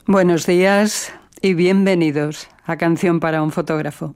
Buenos días y bienvenidos a Canción para un fotógrafo.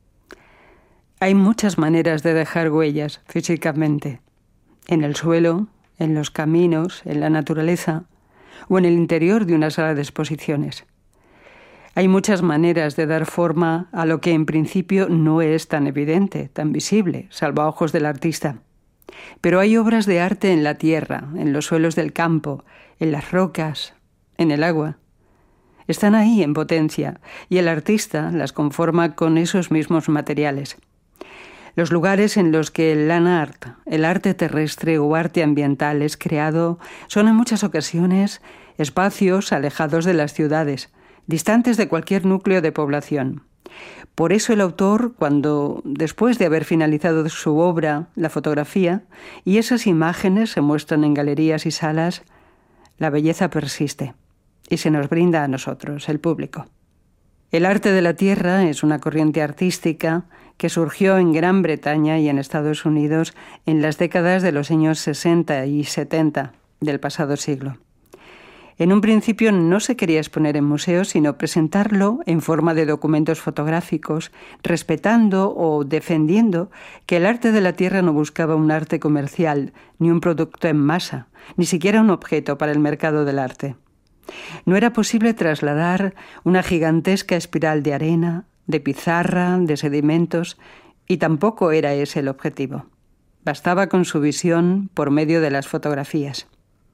Hay muchas maneras de dejar huellas físicamente, en el suelo, en los caminos, en la naturaleza o en el interior de una sala de exposiciones. Hay muchas maneras de dar forma a lo que en principio no es tan evidente, tan visible, salvo a ojos del artista. Pero hay obras de arte en la tierra, en los suelos del campo, en las rocas, en el agua. Están ahí en potencia y el artista las conforma con esos mismos materiales. Los lugares en los que el land art, el arte terrestre o arte ambiental es creado son en muchas ocasiones espacios alejados de las ciudades, distantes de cualquier núcleo de población. Por eso el autor, cuando, después de haber finalizado su obra, la fotografía, y esas imágenes se muestran en galerías y salas, la belleza persiste y se nos brinda a nosotros, el público. El arte de la tierra es una corriente artística que surgió en Gran Bretaña y en Estados Unidos en las décadas de los años 60 y 70 del pasado siglo. En un principio no se quería exponer en museos, sino presentarlo en forma de documentos fotográficos, respetando o defendiendo que el arte de la tierra no buscaba un arte comercial, ni un producto en masa, ni siquiera un objeto para el mercado del arte. No era posible trasladar una gigantesca espiral de arena, de pizarra, de sedimentos, y tampoco era ese el objetivo. Bastaba con su visión por medio de las fotografías.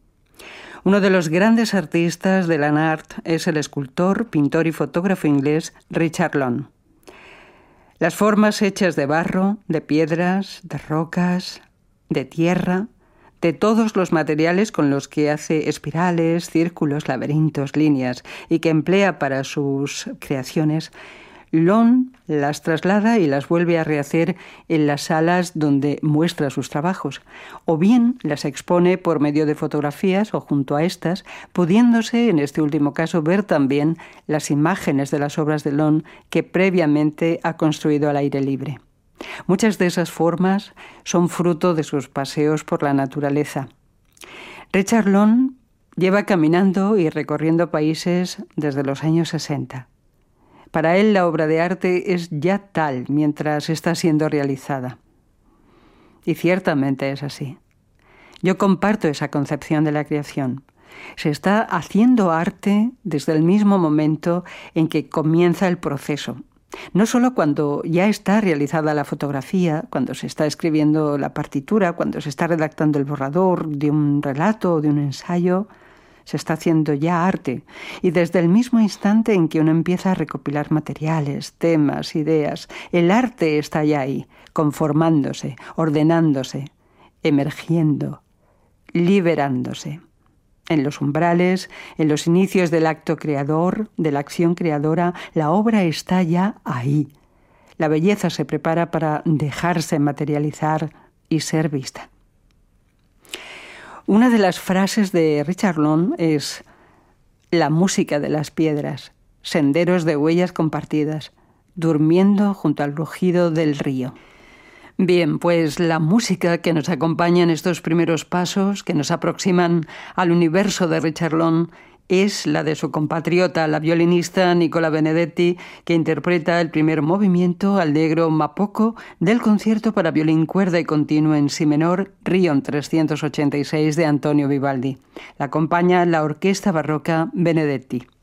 Uno de los grandes artistas del land art es el escultor, pintor y fotógrafo inglés Richard Long. Las formas hechas de barro, de piedras, de rocas, de tierra, de todos los materiales con los que hace espirales, círculos, laberintos, líneas y que emplea para sus creaciones, Long las traslada y las vuelve a rehacer en las salas donde muestra sus trabajos, o bien las expone por medio de fotografías o junto a estas, pudiéndose en este último caso ver también las imágenes de las obras de Long que previamente ha construido al aire libre. Muchas de esas formas son fruto de sus paseos por la naturaleza. Richard Long lleva caminando y recorriendo países desde los años 60. Para él la obra de arte es ya tal mientras está siendo realizada. Y ciertamente es así. Yo comparto esa concepción de la creación. Se está haciendo arte desde el mismo momento en que comienza el proceso. No solo cuando ya está realizada la fotografía, cuando se está escribiendo la partitura, cuando se está redactando el borrador de un relato o de un ensayo, se está haciendo ya arte. Y desde el mismo instante en que uno empieza a recopilar materiales, temas, ideas, el arte está ya ahí, conformándose, ordenándose, emergiendo, liberándose. En los umbrales, en los inicios del acto creador, de la acción creadora, la obra está ya ahí. La belleza se prepara para dejarse materializar y ser vista. Una de las frases de Richard Long es: la música de las piedras, senderos de huellas compartidas, durmiendo junto al rugido del río. Bien, pues la música que nos acompaña en estos primeros pasos, que nos aproximan al universo de Richard Long, es la de su compatriota, la violinista Nicola Benedetti, que interpreta el primer movimiento Allegro ma poco del concierto para violín, cuerda y continuo en si menor, Rion 386 de Antonio Vivaldi. La acompaña la Orquesta Barroca Benedetti.